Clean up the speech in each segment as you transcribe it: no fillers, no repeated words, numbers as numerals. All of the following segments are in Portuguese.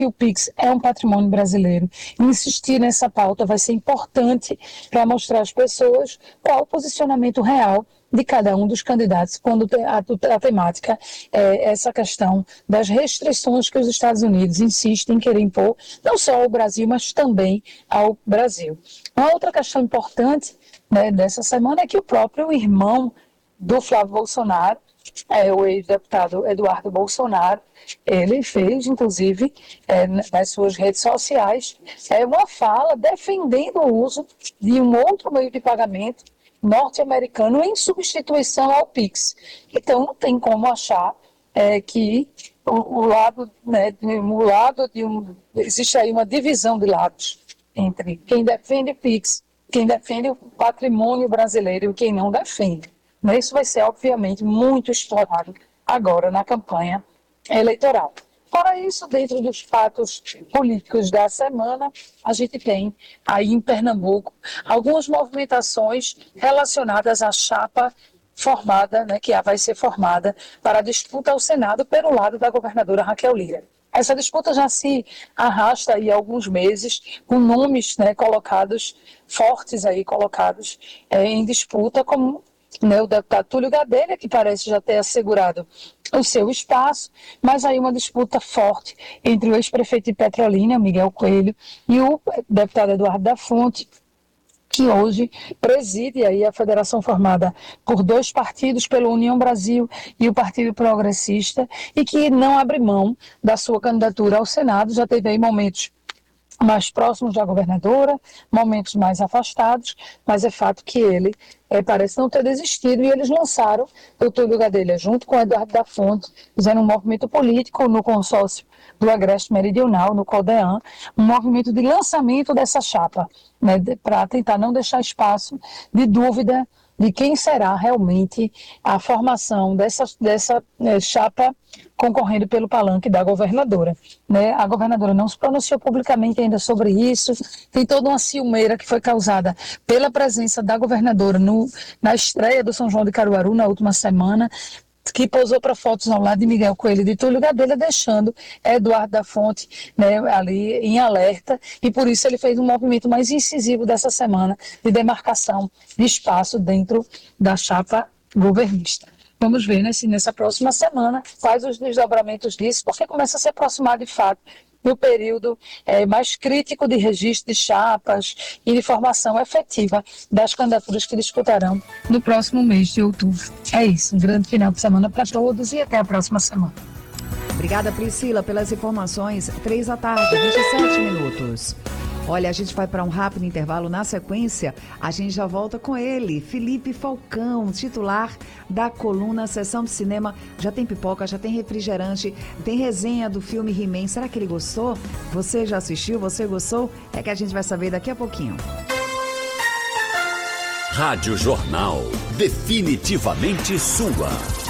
que o Pix é um patrimônio brasileiro. Insistir nessa pauta vai ser importante para mostrar às pessoas qual o posicionamento real de cada um dos candidatos, quando a temática é essa questão das restrições que os Estados Unidos insistem em querer impor, não só ao Brasil, mas também ao Brasil. Uma outra questão importante, né, dessa semana é que o próprio irmão do Flávio Bolsonaro, o ex-deputado Eduardo Bolsonaro, ele fez, inclusive, nas suas redes sociais, uma fala defendendo o uso de um outro meio de pagamento norte-americano em substituição ao Pix. Então, não tem como achar que o lado, né, existe aí uma divisão de lados entre quem defende Pix, quem defende o patrimônio brasileiro e quem não defende. Mas isso vai ser, obviamente, muito explorado agora na campanha eleitoral. Fora isso, dentro dos fatos políticos da semana, a gente tem aí em Pernambuco algumas movimentações relacionadas à chapa formada, né, que vai ser formada para a disputa ao Senado pelo lado da governadora Raquel Lira. Essa disputa já se arrasta aí há alguns meses, com nomes, né, fortes colocados em disputa, como, né, o deputado Túlio Gadelha, que parece já ter assegurado o seu espaço, mas aí uma disputa forte entre o ex-prefeito de Petrolina, Miguel Coelho, e o deputado Eduardo da Fonte, que hoje preside aí a federação formada por dois partidos, pela União Brasil e o Partido Progressista, e que não abre mão da sua candidatura ao Senado. Já teve aí momentos mais próximos da governadora, momentos mais afastados, mas é fato que ele parece não ter desistido, e eles lançaram o Túlio Gadelha junto com o Eduardo da Fonte, fizeram um movimento político no consórcio do Agreste Meridional, no CODEAN, um movimento de lançamento dessa chapa, né, para tentar não deixar espaço de dúvida de quem será realmente a formação dessa chapa concorrendo pelo palanque da governadora, né? A governadora não se pronunciou publicamente ainda sobre isso, tem toda uma ciumeira que foi causada pela presença da governadora na estreia do São João de Caruaru na última semana, que posou para fotos ao lado de Miguel Coelho e de Túlio Gadelha, deixando Eduardo da Fonte, né, ali em alerta, e por isso ele fez um movimento mais incisivo dessa semana de demarcação de espaço dentro da chapa governista. Vamos ver nessa próxima semana quais os desdobramentos disso, porque começa a se aproximar de fato no período mais crítico de registro de chapas e de formação efetiva das candidaturas que disputarão no próximo mês de outubro. É isso, um grande final de semana para todos e até a próxima semana. Obrigada, Priscila, pelas informações. 3h, 27 minutos. Olha, a gente vai para um rápido intervalo. Na sequência, a gente já volta com ele, Felipe Falcão, titular da coluna Sessão de Cinema. Já tem pipoca, já tem refrigerante, tem resenha do filme He-Man. Será que ele gostou? Você já assistiu? Você gostou? É que a gente vai saber daqui a pouquinho. Rádio Jornal, definitivamente sua.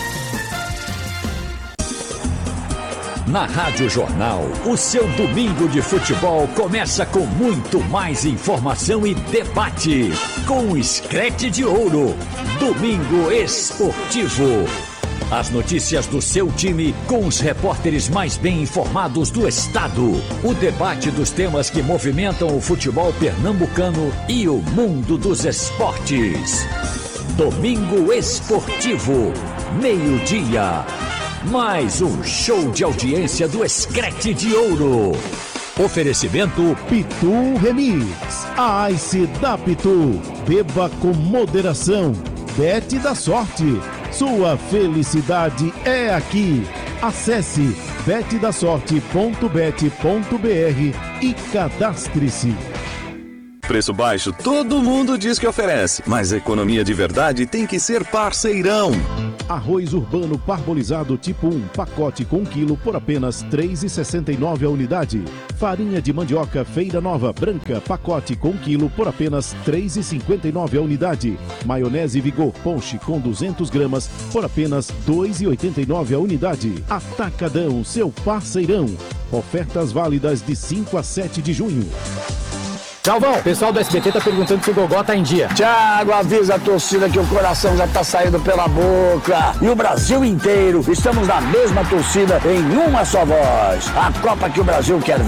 Na Rádio Jornal, o seu domingo de futebol começa com muito mais informação e debate. Com o Screte de Ouro, Domingo Esportivo. As notícias do seu time com os repórteres mais bem informados do estado. O debate dos temas que movimentam o futebol pernambucano e o mundo dos esportes. Domingo Esportivo, meio-dia. Mais um show de audiência do Screte de Ouro. Oferecimento Pitu Remix. A Ice da Pitu. Beba com moderação. Bet da Sorte. Sua felicidade é aqui. Acesse betdasorte.bet.br e cadastre-se. Preço baixo todo mundo diz que oferece, mas a economia de verdade tem que ser Parceirão. Arroz urbano parbolizado tipo 1, pacote com 1 quilo por apenas R$ 3,69 a unidade. Farinha de mandioca Feira Nova branca, pacote com 1 quilo por apenas R$ 3,59 a unidade. Maionese Vigor Ponche com 200 gramas por apenas R$ 2,89 a unidade. Atacadão, seu Parceirão. Ofertas válidas de 5 a 7 de junho. Galvão, o pessoal do SBT tá perguntando se o Gogó tá em dia. Thiago, avisa a torcida que o coração já tá saindo pela boca. E o Brasil inteiro, estamos na mesma torcida, em uma só voz. A Copa que o Brasil quer ver